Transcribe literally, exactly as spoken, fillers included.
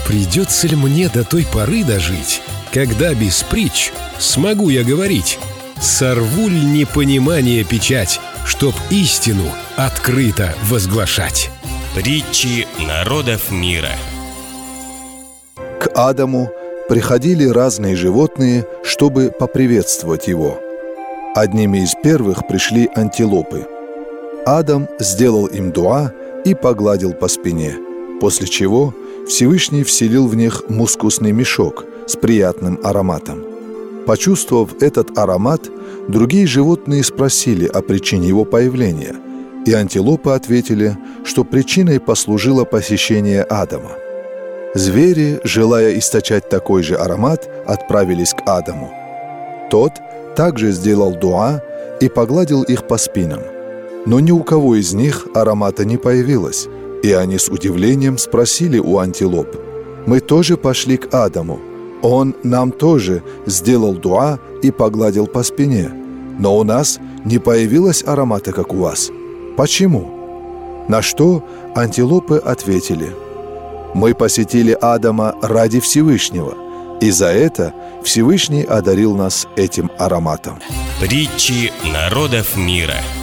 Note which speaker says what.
Speaker 1: Придется ли мне до той поры дожить, когда без притч смогу я говорить? Сорву ль непонимание печать, чтоб истину открыто возглашать?
Speaker 2: Притчи народов мира.
Speaker 3: К Адаму приходили разные животные, чтобы поприветствовать его. Одними из первых пришли антилопы. Адам сделал им дуа и погладил по спине, после чего Всевышний вселил в них мускусный мешок с приятным ароматом. Почувствовав этот аромат, другие животные спросили о причине его появления, и антилопы ответили, что причиной послужило посещение Адама. Звери, желая источать такой же аромат, отправились к Адаму. Тот также сделал дуа и погладил их по спинам. Но ни у кого из них аромата не появилось, и они с удивлением спросили у антилоп: «Мы тоже пошли к Адаму. Он нам тоже сделал дуа и погладил по спине, но у нас не появилось аромата, как у вас. Почему?» На что антилопы ответили: «Мы посетили Адама ради Всевышнего, и за это Всевышний одарил нас этим ароматом».
Speaker 2: Притчи народов мира.